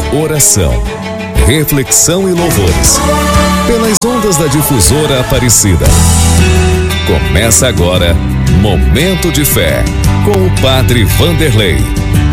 oração, reflexão e louvores, pelas ondas da Difusora Aparecida. Começa agora Momento de Fé, com o Padre Vanderlei.